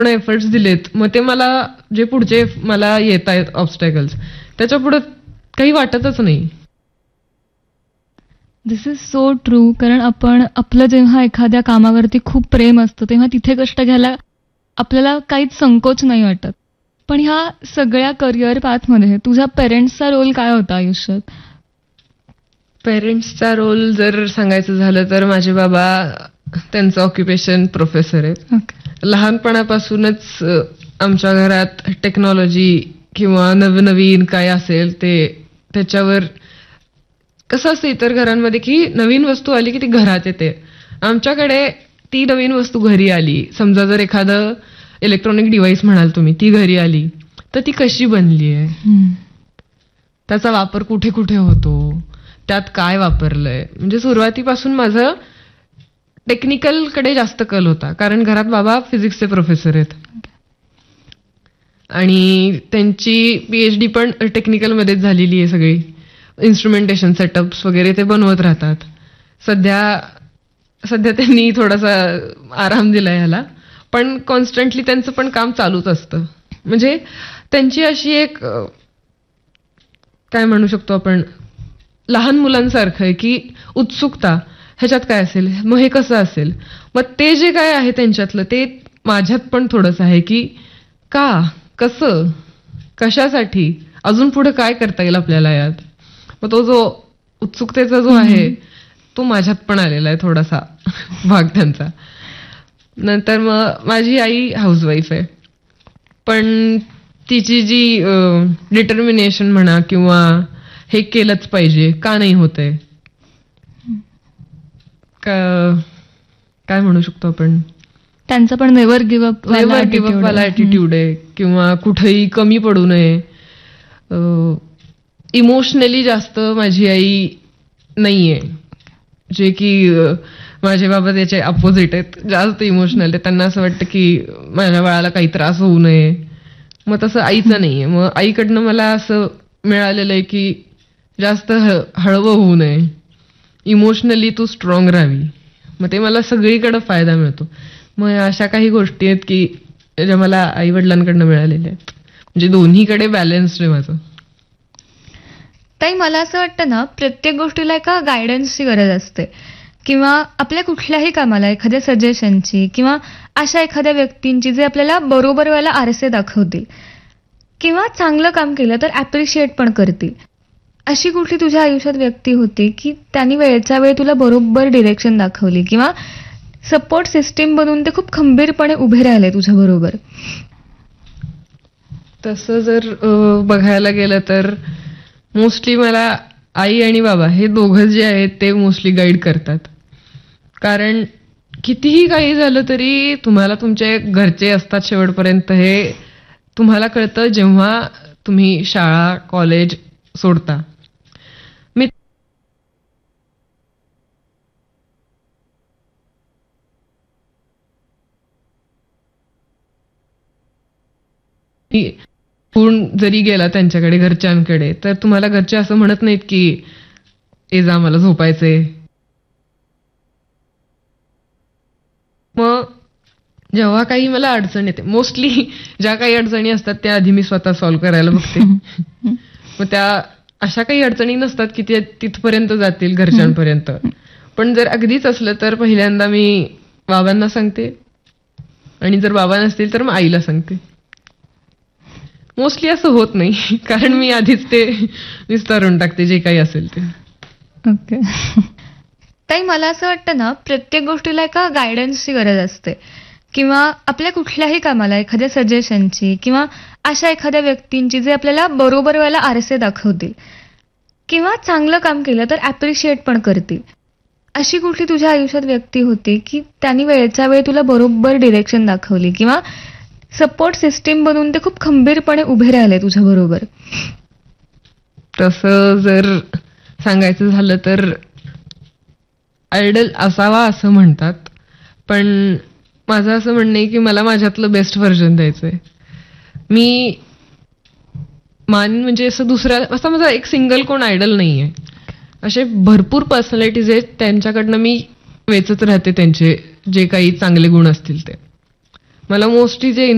Efforts दिलेत, मग ते मला जे पुढचे मला येत आहेत ऑब्स्टॅकल्स, त्याच्या पुढे काही वाटतच नाही. दिस इज सो ट्रू. कारण आपण आपलं जेव्हा एखाद्या कामावरती खूप प्रेम असतं तेव्हा तिथे कष्ट घ्यायला आपल्याला काहीच संकोच नाही वाटत. पण ह्या सगळ्या करिअर पाथमध्ये तुझ्या पेरेंट्सचा रोल काय होता आयुष्यात? पेरेंट्सचा रोल जर सांगायचं झालं तर माझे बाबा, त्यांचं ऑक्युपेशन प्रोफेसर आहेत. लहानपणापासूनच आमच्या घरात टेक्नॉलॉजी किंवा नवनवीन काय असेल ते त्याच्यावर कसं असतं इतर घरांमध्ये की नवीन वस्तू आली की ती घरात येते. आमच्याकडे ती नवीन वस्तू घरी आली, समजा जर एखादं इलेक्ट्रॉनिक डिव्हाइस म्हणाल तुम्ही, ती घरी आली तर ती कशी बनली आहे, त्याचा वापर कुठे कुठे होतो, त्यात काय वापरलंय. म्हणजे सुरुवातीपासून माझं टेक्निकल कडे जास्त कल होता, कारण घरात बाबा फिजिक्सचे प्रोफेसर आहेत आणि त्यांची PhD पण टेक्निकल मध्येच झालेली आहे. सगळी इन्स्ट्रुमेंटेशन सेटअप्स वगैरे ते बनवत राहतात. सध्या त्यांनी थोडासा आराम दिलाय ह्याला, पण कॉन्स्टंटली त्यांचं पण काम चालूच असतं. म्हणजे त्यांची अशी एक काय म्हणू शकतो आपण, लहान मुलांसारखं आहे की उत्सुकता, ह्याच्यात काय असेल, मग हे कसं असेल. मग ते जे काय आहे त्यांच्यातलं ते माझ्यात पण थोडंसं आहे की का, कसं, कशासाठी, अजून पुढे काय करता येईल आपल्याला यात. मग तो जो उत्सुकतेचा जो आहे तो माझ्यात पण आलेला आहे थोडासा भाग त्यांचा. नंतर मग माझी आई हाऊसवाईफ आहे, पण तिची जी डिटर्मिनेशन म्हणा किंवा हे केलंच पाहिजे, का नाही होतंय, काय म्हणू शकतो आपण, त्यांचं पण नेव्हर गिव्ह अप वाला ॲटिट्यूड आहे. किंवा कुठेही कमी पडू नये. इमोशनली जास्त माझी आई नाहीये, जे की माझे बाबा त्याचे अपोजिट आहेत, जास्त इमोशनल आहे. त्यांना असं वाटतं की माझ्या बाळाला काही त्रास होऊ नये. मग तसं आईचं नाहीये. मग आईकडनं मला असं मिळालेलं आहे की जास्त हळवं होऊ नये, इमोशनली तू स्ट्रॉंग राहावी. मग ते मला सगळीकडे फायदा मिळतो. मग अशा काही गोष्टी आहेत की ज्या मला आई वडिलांकडनं मिळालेल्या आहेत. म्हणजे दोन्हीकडे बॅलन्स्ड आहे माझं. ताई, मला असं वाटतं ना, प्रत्येक गोष्टीला एका गायडन्सची गरज असते, किंवा आपल्या कुठल्याही कामाला एखाद्या सजेशनची किंवा अशा एखाद्या व्यक्तींची जे आपल्याला बरोबर व्हायला आरसे दाखवतील किंवा चांगलं काम केलं तर ॲप्रिशिएट पण करतील. अशी कुठली तुझ्या आयुष्यात व्यक्ती होती की त्यांनी वेळच्या वेळ तुला बरोबर डिरेक्शन दाखवली किंवा सपोर्ट सिस्टीम बनवून ते खूप खंबीरपणे उभे राहिले तुझ्या बरोबर? तसं जर बघायला गेलं तर मोस्टली मला आई आणि बाबा हे दोघं जे आहेत ते मोस्टली गाईड करतात. कारण कितीही काही झालं तरी तुम्हाला तुमचे घरचे असतात शेवटपर्यंत, हे तुम्हाला कळतं जेव्हा तुम्ही शाळा कॉलेज सोडता. फोन जरी गेला त्यांच्याकडे, घरच्यांकडे, तर तुम्हाला घरचे असं म्हणत नाहीत की ए जा मला झोपायचंय. मग जेव्हा काही मला अडचण येते, मोस्टली ज्या काही अडचणी असतात त्या आधी मी स्वतः सॉल्व्ह करायला बघते. मग त्या अशा काही अडचणी नसतात की ते तिथपर्यंत जातील घरच्यांपर्यंत, पण जर अगदीच असलं तर पहिल्यांदा मी बाबांना सांगते, आणि जर बाबा नसतील तर मग आईला सांगते. मोस्टली असं होत नाही, कारण मी आधीच ते विस्तारून टाकते जे काही असेल ते. ओके. ताई, मला असं वाटतं ना, प्रत्येक गोष्टीला एका गायडन्सची गरज असते, किंवा आपल्या कुठल्याही कामाला एखाद्या सजेशनची किंवा अशा एखाद्या व्यक्तींची जे आपल्याला बरोबर व्हायला आरसे दाखवतील किंवा चांगलं काम केलं तर ॲप्रिशिएट पण करतील. अशी कुठली तुझ्या आयुष्यात व्यक्ती होती की त्यांनी वेळच्या वेळ तुला बरोबर डिरेक्शन दाखवली किंवा सपोर्ट सिस्टीम बनवून ते खूप खंबीरपणे उभे राहिले तुझ्या बरोबर? तसं जर सांगायचं झालं तर आयडल असावा असं म्हणतात, पण माझं असं म्हणणं आहे की मला माझ्यातलं बेस्ट व्हर्जन द्यायचंय. मी म्हणजे असं माझा एक सिंगल कोण आयडल नाहीये. असे भरपूर पर्सनॅलिटीज आहेत, त्यांच्याकडनं मी वेचत राहते त्यांचे जे काही चांगले गुण असतील ते. मला मोस्टली जे